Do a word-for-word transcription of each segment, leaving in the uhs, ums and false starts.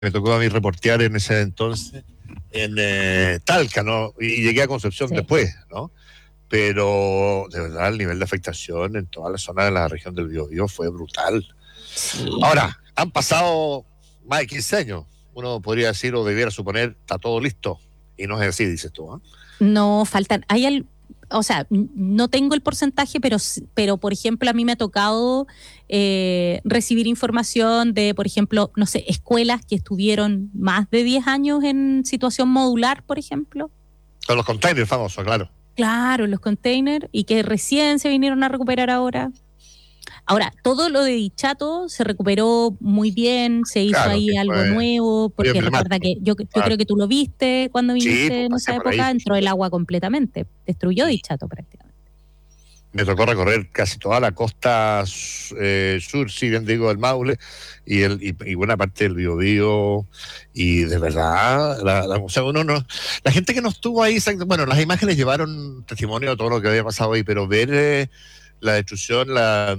me tocó a mí reportear en ese entonces en eh, Talca, ¿no? Y llegué a Concepción sí. después, ¿no? Pero de verdad el nivel de afectación en toda la zona de la región del Biobío fue brutal. Sí. Ahora, han pasado más de quince años. Uno podría decir o debiera suponer, está todo listo. Y no es así, dices tú, ¿eh? No, faltan, hay al, o sea, no tengo el porcentaje, pero, pero por ejemplo, a mí me ha tocado eh, recibir información de, por ejemplo, no sé, escuelas que estuvieron más de diez años en situación modular, por ejemplo. Con los containers famosos, claro. Claro, los containers, y que recién se vinieron a recuperar ahora. Ahora, todo lo de Dichato se recuperó muy bien, se hizo claro, ahí algo nuevo, porque recuerda que yo, yo claro. creo que tú lo viste cuando viniste sí, en esa época, ahí, entró el agua completamente, destruyó sí. Dichato prácticamente. Me tocó recorrer casi toda la costa eh, sur, si bien digo, del Maule, y, el, y, y buena parte del Biobío, y de verdad, la, la, o sea, uno no, la gente que no estuvo ahí, bueno, las imágenes llevaron testimonio de todo lo que había pasado ahí, pero ver eh, la destrucción, la...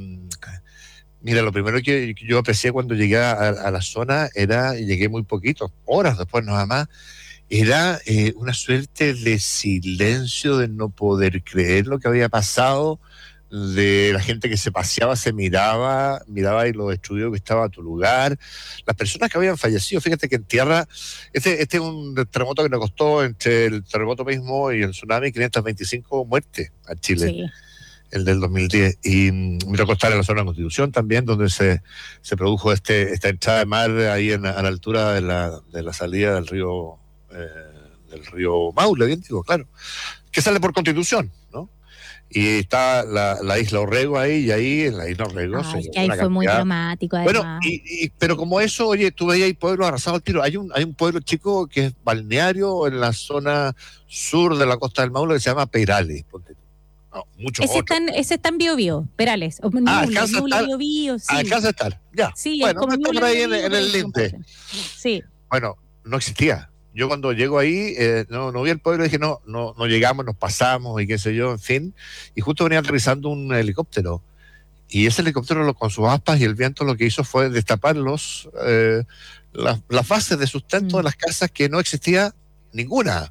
Mira, lo primero que yo aprecié cuando llegué a, a la zona era, y llegué muy poquito, horas después nada más, era eh, una suerte de silencio, de no poder creer lo que había pasado, de la gente que se paseaba, se miraba, miraba y lo destruido que estaba tu lugar, las personas que habían fallecido. Fíjate que en tierra, este, este es un terremoto que nos costó entre el terremoto mismo y el tsunami quinientas veinticinco muertes a Chile. Sí. El del dos mil diez, y me tocó estar en la zona de Constitución también, donde se, se produjo este, esta entrada de mar ahí en, a la altura de la, de la salida del río eh, del río Maule, bien digo, claro, que sale por Constitución, ¿no? Y está la, la isla Orrego ahí, y ahí en la isla Orrego Ay, se que ahí fue cantidad. Muy dramático además. Bueno, y, y, pero como eso, oye, tú veías ahí pueblos arrasados al tiro. Hay un, hay un pueblo chico que es balneario en la zona sur de la costa del Maule que se llama Perales, ponte. No, mucho ese, está en, ese está en Biobío, Perales. O, ah, alcanza a estar. Biobío, sí. Alcanza a estar, ya. Sí, bueno, como está por ahí en, en el límite. Sí. Bueno, no existía. Yo cuando llego ahí, eh, no, no vi el pueblo, dije, no, no, no llegamos, nos pasamos y qué sé yo, en fin. Y justo venía aterrizando un helicóptero. Y ese helicóptero con sus aspas y el viento lo que hizo fue destapar los, eh, las, las bases de sustento mm. de las casas que no existía ninguna.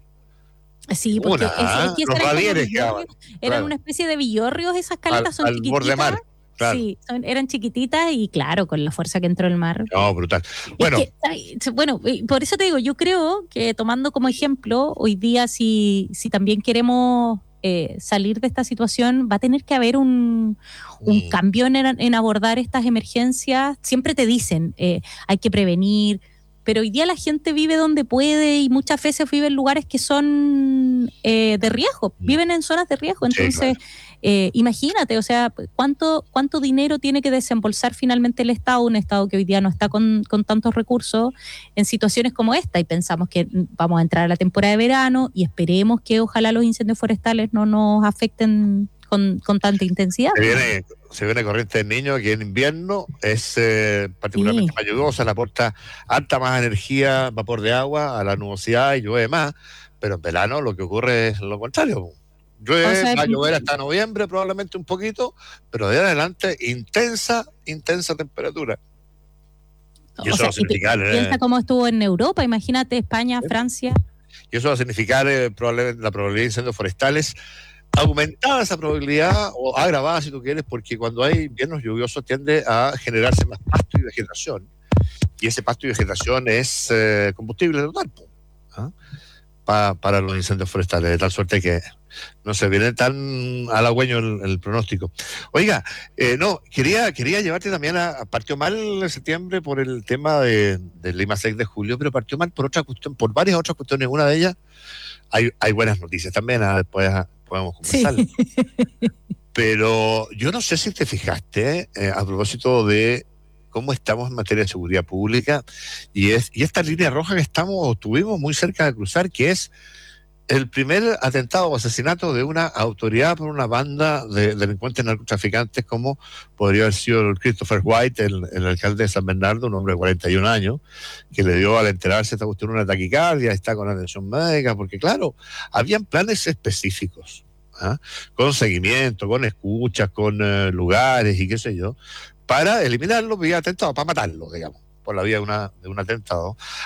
Sí, porque una, es, es que los radieres eran claro. una especie de villorrios, esas caletas son al, al chiquititas. Borde mar, claro. Sí, son, eran chiquititas y claro, con la fuerza que entró el mar. No, brutal. Bueno, es que, bueno, por eso te digo, yo creo que tomando como ejemplo, hoy día si, si también queremos eh, salir de esta situación, va a tener que haber un, un mm. cambio en, en abordar estas emergencias. Siempre te dicen, eh, hay que prevenir, pero hoy día la gente vive donde puede y muchas veces vive en lugares que son eh, de riesgo, viven en zonas de riesgo. Entonces, sí, claro. eh, imagínate, o sea, ¿cuánto, cuánto dinero tiene que desembolsar finalmente el Estado, un Estado que hoy día no está con, con tantos recursos en situaciones como esta? Y pensamos que vamos a entrar a la temporada de verano y esperemos que ojalá los incendios forestales no nos afecten con, con tanta intensidad. Se viene, se viene corriente del Niño, que en invierno es eh, particularmente sí. más lluviosa, le aporta alta más energía, vapor de agua a la nubosidad y llueve más, pero en verano lo que ocurre es lo contrario. Llueve, o sea, va a llover hasta noviembre probablemente un poquito, pero de adelante intensa, intensa temperatura. Y eso o sea, va a significar... Y piensa eh, cómo estuvo en Europa, imagínate, España, ¿sí? Francia. Y eso va a significar eh, probablemente la probabilidad de incendios forestales aumentada, esa probabilidad, o agravada si tú quieres, porque cuando hay inviernos lluviosos tiende a generarse más pasto y vegetación, y ese pasto y vegetación es eh, combustible total ¿ah? pa, para los incendios forestales, de tal suerte que no se viene tan halagüeño el, el pronóstico. Oiga, eh, no, quería quería llevarte también a, a partió mal en septiembre por el tema de, del Lima seis de julio, pero partió mal por otra cuestión, por varias otras cuestiones. Una de ellas, hay, hay buenas noticias también, ¿ah? Después podemos conversar. Sí. Pero yo no sé si te fijaste eh, a propósito de cómo estamos en materia de seguridad pública y es y esta línea roja que estamos tuvimos muy cerca de cruzar, que es el primer atentado o asesinato de una autoridad por una banda de delincuentes narcotraficantes, como podría haber sido el Christopher White, el, el alcalde de San Bernardo, un hombre de cuarenta y un años, que le dio al enterarse esta cuestión una taquicardia, está con atención médica, porque claro, habían planes específicos, ¿ah? Con seguimiento, con escuchas, con uh, lugares y qué sé yo, para eliminarlo vía atentado, para matarlo, digamos, por la vía de, una, de un atentado.